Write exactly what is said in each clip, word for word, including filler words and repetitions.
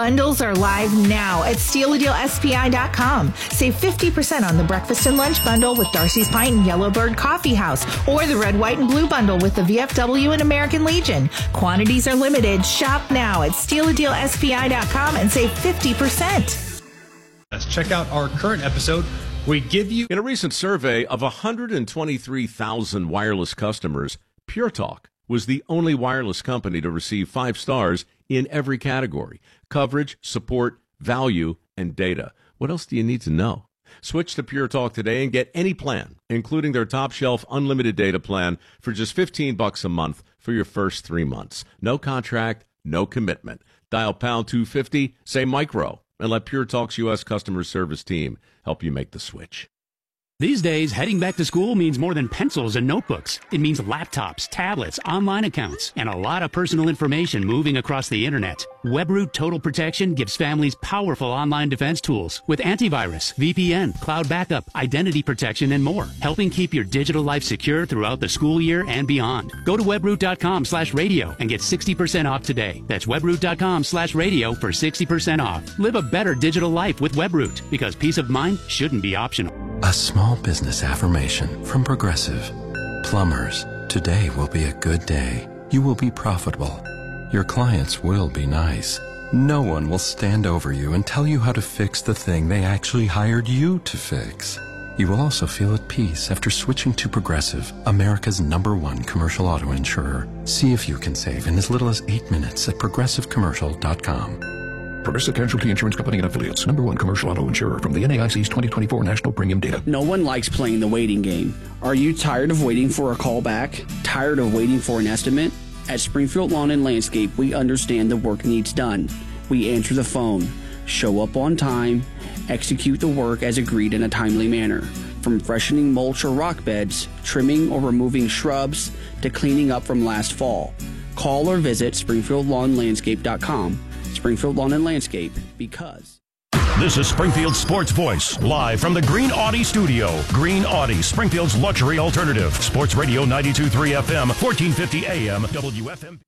Bundles are live now at steal a deal S P I dot com. Save fifty percent on the breakfast and lunch bundle with Darcy's Pint and Yellowbird Coffee House, or the red, white, and blue bundle with the V F W and American Legion. Quantities are limited. Shop now at steal a deal S P I dot com and save fifty percent. Let's check out our current episode. We give you... In a recent survey of one hundred twenty-three thousand wireless customers, Pure Talk was the only wireless company to receive five stars in every category: coverage, support, value, and data. What else do you need to know? Switch to Pure Talk today and get any plan, including their top shelf unlimited data plan, for just fifteen bucks a month for your first three months. No contract, no commitment. Dial pound two fifty, say micro, and let Pure Talk's U S customer service team help you make the switch. These days, heading back to school means more than pencils and notebooks. It means laptops, tablets, online accounts, and a lot of personal information moving across the internet. WebRoot Total Protection gives families powerful online defense tools with antivirus, V P N, cloud backup, identity protection, and more, helping keep your digital life secure throughout the school year and beyond. Go to webroot.com slash radio and get sixty percent off today. That's webroot.com slash radio for sixty percent off. Live a better digital life with WebRoot, because peace of mind shouldn't be optional. A small business affirmation from Progressive. Plumbers, today will be a good day. You will be profitable. Your clients will be nice. No one will stand over you and tell you how to fix the thing they actually hired you to fix. You will also feel at peace after switching to Progressive, America's number one commercial auto insurer. See if you can save in as little as eight minutes at progressive commercial dot com. Progressive Casualty Insurance Company and Affiliates. Number one commercial auto insurer from the N A I C's twenty twenty-four National Premium Data. No one likes playing the waiting game. Are you tired of waiting for a call back? Tired of waiting for an estimate? At Springfield Lawn and Landscape, we understand the work needs done. We answer the phone, show up on time, execute the work as agreed in a timely manner. From freshening mulch or rock beds, trimming or removing shrubs, to cleaning up from last fall. Call or visit springfield lawn landscape dot com. Springfield Lawn and Landscape, because... This is Springfield's Sports Voice, live from the Green Audi studio. Green Audi, Springfield's luxury alternative. Sports Radio ninety-two point three F M, fourteen fifty A M, W F M.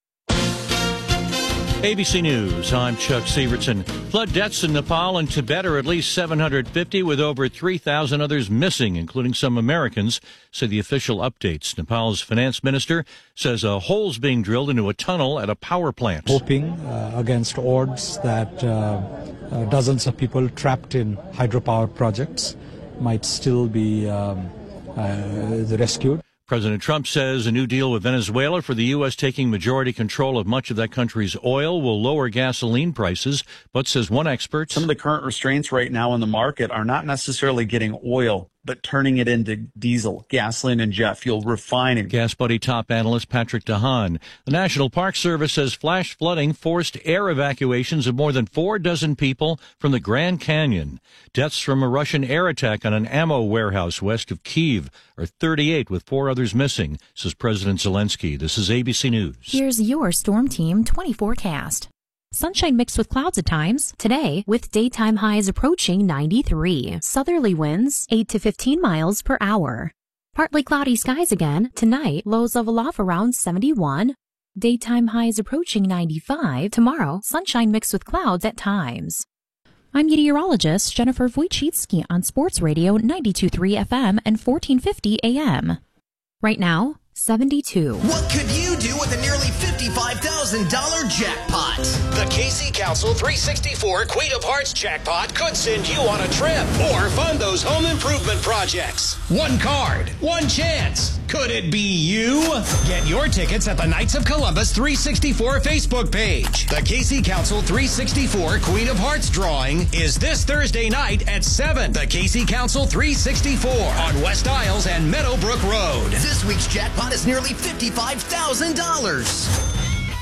A B C News, I'm Chuck Severson. Flood deaths in Nepal and Tibet are at least seven hundred fifty, with over three thousand others missing, including some Americans, say the official updates. Nepal's finance minister says a hole's being drilled into a tunnel at a power plant. Hoping uh, against odds that uh, uh, dozens of people trapped in hydropower projects might still be um, uh, rescued. President Trump says a new deal with Venezuela for the U S taking majority control of much of that country's oil will lower gasoline prices, but says one expert, some of the current restraints right now in the market are not necessarily getting oil, but turning it into diesel, gasoline, and jet fuel, refining. Gas Buddy top analyst Patrick DeHaan. The National Park Service says flash flooding forced air evacuations of more than four dozen people from the Grand Canyon. Deaths from a Russian air attack on an ammo warehouse west of Kyiv are thirty-eight, with four others missing, says President Zelensky. This is A B C News. Here's your Storm Team twenty forecast. Sunshine mixed with clouds at times. Today, with daytime highs approaching ninety-three. Southerly winds, eight to fifteen miles per hour. Partly cloudy skies again. Tonight, lows level off around seventy-one. Daytime highs approaching ninety-five. Tomorrow, sunshine mixed with clouds at times. I'm meteorologist Jennifer Wojcicki on Sports Radio ninety-two point three F M and fourteen fifty A M. Right now, seventy-two. What could you do with a nearly fifty-five thousand dollars jackpot? The K C Council three sixty-four Queen of Hearts jackpot could send you on a trip or fund those home improvement projects. One card, one chance. Could it be you? Get your tickets at the Knights of Columbus three sixty-four Facebook page. The K C Council three sixty-four Queen of Hearts drawing is this Thursday night at seven. The K C Council three sixty-four on West Isles and Meadowbrook Road. This week's jackpot is nearly fifty-five thousand dollars.